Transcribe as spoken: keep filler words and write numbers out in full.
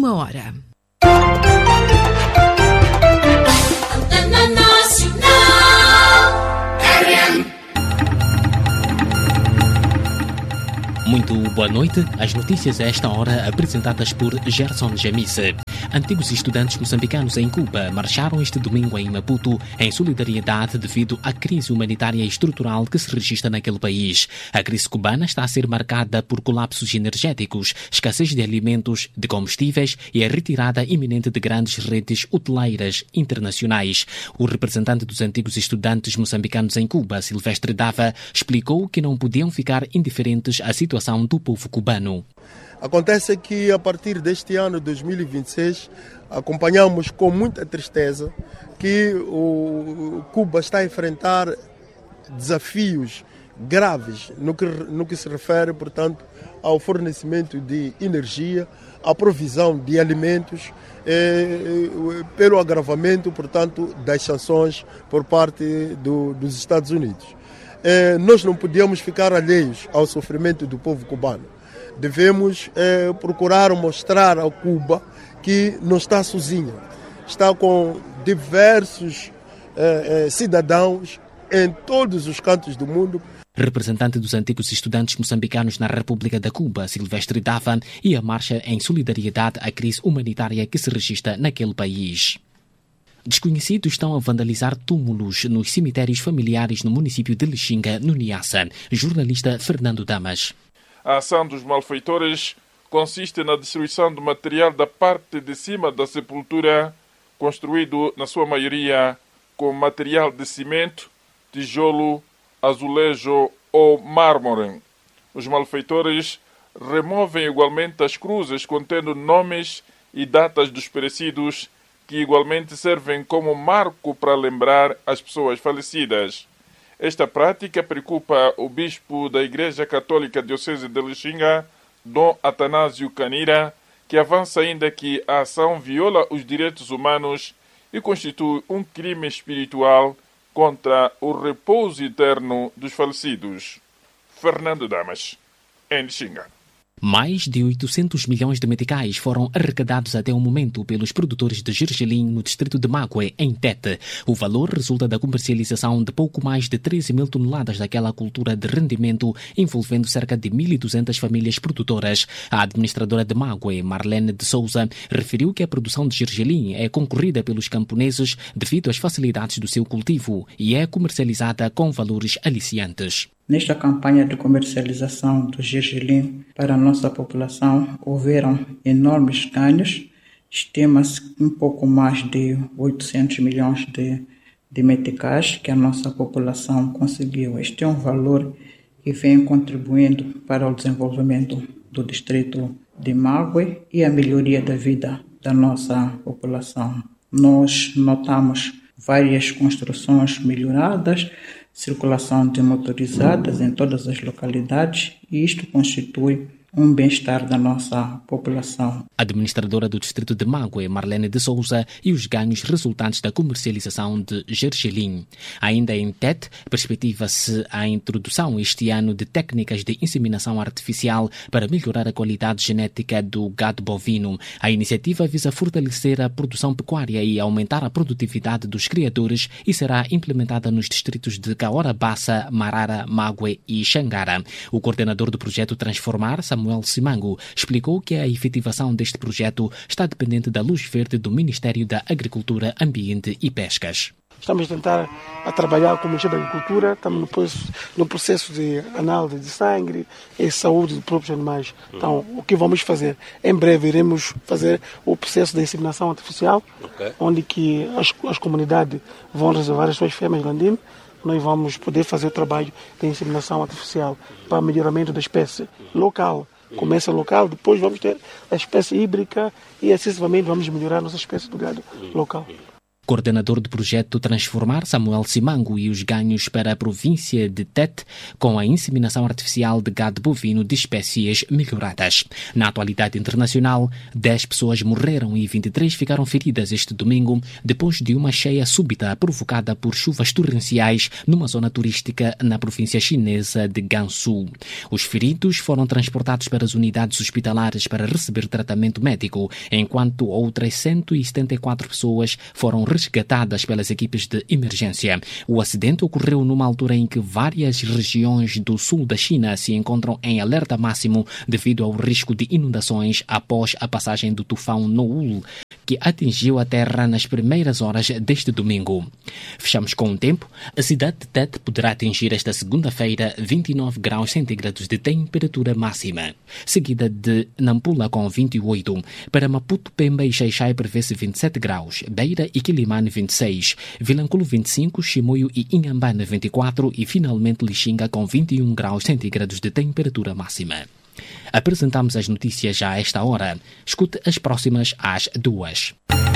uma hora. Muito boa noite. As notícias a esta hora apresentadas por Gerson Jamice. Antigos estudantes moçambicanos em Cuba marcharam este domingo em Maputo em solidariedade devido à crise humanitária e estrutural que se registra naquele país. A crise cubana está a ser marcada por colapsos energéticos, escassez de alimentos, de combustíveis e a retirada iminente de grandes redes hoteleiras internacionais. O representante dos antigos estudantes moçambicanos em Cuba, Silvestre Dava, explicou que não podiam ficar indiferentes à situação do povo cubano. Acontece que a partir deste ano dois mil e vinte e seis acompanhamos com muita tristeza que o Cuba está a enfrentar desafios graves no que, no que se refere, portanto, ao fornecimento de energia, à provisão de alimentos, eh, pelo agravamento, portanto, das sanções por parte do, dos Estados Unidos. Eh, nós não podíamos ficar alheios ao sofrimento do povo cubano. Devemos eh, procurar mostrar a Cuba que não está sozinha. Está com diversos eh, eh, cidadãos em todos os cantos do mundo. Representante dos antigos estudantes moçambicanos na República da Cuba, Silvestre Dava, e a marcha em solidariedade à crise humanitária que se registra naquele país. Desconhecidos estão a vandalizar túmulos nos cemitérios familiares no município de Lixinga, no Niassa. Jornalista Fernando Damas. A ação dos malfeitores consiste na destruição do material da parte de cima da sepultura, construído, na sua maioria, com material de cimento, tijolo, azulejo ou mármore. Os malfeitores removem igualmente as cruzes contendo nomes e datas dos perecidos, que igualmente servem como marco para lembrar as pessoas falecidas. Esta prática preocupa o bispo da Igreja Católica Diocese de Lixinga, Dom Atanásio Canira, que avança ainda que a ação viola os direitos humanos e constitui um crime espiritual contra o repouso eterno dos falecidos. Fernando Damas, em Lixinga. Mais de oitocentos milhões de meticais foram arrecadados até o momento pelos produtores de gergelim no distrito de Mague, em Tete. O valor resulta da comercialização de pouco mais de treze mil toneladas daquela cultura de rendimento, envolvendo cerca de mil e duzentas famílias produtoras. A administradora de Mague, Marlene de Souza, referiu que a produção de gergelim é concorrida pelos camponeses devido às facilidades do seu cultivo e é comercializada com valores aliciantes. Nesta campanha de comercialização do gergelim para a nossa população, houveram enormes ganhos. Estima-se um pouco mais de oitocentos milhões de, de meticais que a nossa população conseguiu. Este é um valor que vem contribuindo para o desenvolvimento do distrito de Mague e a melhoria da vida da nossa população. Nós notamos várias construções melhoradas, circulação de motorizadas em todas as localidades, e isto constitui um bem-estar da nossa população. A administradora do distrito de Mague, Marlene de Souza, e os ganhos resultantes da comercialização de gergelim. Ainda em Tete, perspectiva-se a introdução este ano de técnicas de inseminação artificial para melhorar a qualidade genética do gado bovino. A iniciativa visa fortalecer a produção pecuária e aumentar a produtividade dos criadores e será implementada nos distritos de Caora Bassa, Marara, Mague e Xangara. O coordenador do projeto Transformar, Samuel Simango, explicou que a efetivação deste projeto está dependente da luz verde do Ministério da Agricultura, Ambiente e Pescas. Estamos a tentar a trabalhar com o Ministério da Agricultura, estamos no processo, no processo de análise de sangue e saúde dos próprios animais. Então, o que vamos fazer? Em breve iremos fazer o processo de inseminação artificial, okay. onde que as, as comunidades vão reservar as suas fêmeas landime. Nós vamos poder fazer o trabalho de inseminação artificial para melhoramento da espécie local. Começa local, depois vamos ter a espécie híbrida e, excessivamente, vamos melhorar a nossa espécie do gado local. Coordenador do projeto Transformar, Samuel Simango, e os ganhos para a província de Tete com a inseminação artificial de gado bovino de espécies melhoradas. Na atualidade internacional, dez pessoas morreram e vinte e três ficaram feridas este domingo depois de uma cheia súbita provocada por chuvas torrenciais numa zona turística na província chinesa de Gansu. Os feridos foram transportados para as unidades hospitalares para receber tratamento médico, enquanto outras cento e setenta e quatro pessoas foram resgatadas pelas equipes de emergência. O acidente ocorreu numa altura em que várias regiões do sul da China se encontram em alerta máximo devido ao risco de inundações após a passagem do tufão Noul, que atingiu a terra nas primeiras horas deste domingo. Fechamos com o tempo. A cidade de Tete poderá atingir esta segunda-feira vinte e nove graus centígrados de temperatura máxima, seguida de Nampula com vinte e oito. Para Maputo, Pemba e Xai-Xai prevê-se vinte e sete graus, Beira e Quilimane vinte e seis, Vilanculo vinte e cinco, Chimoio e Inhambane vinte e quatro e finalmente Lixinga com vinte e um graus centígrados de temperatura máxima. Apresentamos as notícias já a esta hora. Escute as próximas às duas.